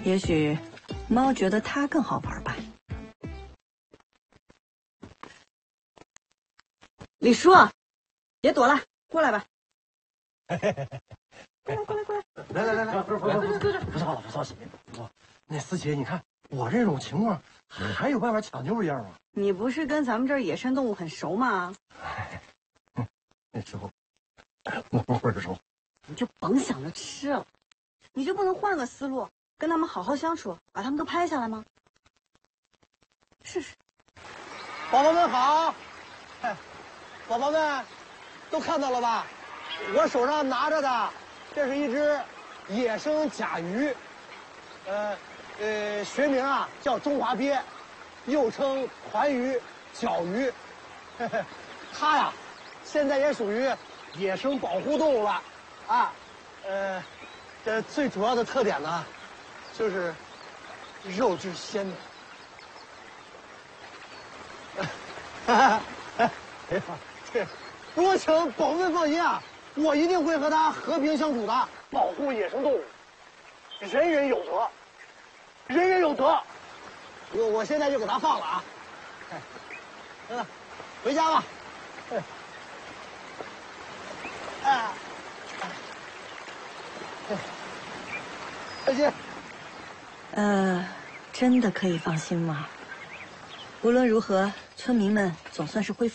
也许猫觉得它更好玩吧。李叔，别躲了，过来吧。过来， 来，不操心。那四姐，你看我这种情况，还有办法抢救一样吗？ 你不是跟咱们这儿野生动物很熟吗？ 那时候我不会熟。 你就甭想着吃了，你就不能换个思路，跟他们好好相处，把他们都拍下来吗？试试。 宝宝们好，宝宝们都看到了吧？我手上拿着的，这是一只野生甲鱼，学名啊叫中华鳖，又称团鱼、角鱼。它呀，现在也属于野生保护动物了，啊，这最主要的特点呢，就是肉质鲜美。多请宝贝们放心啊，我一定会和它和平相处的，保护野生动物，人人有责，人人有德。我现在就给它放了啊！回家吧。再见。 真的可以放心吗？无论如何，村民们总算是恢复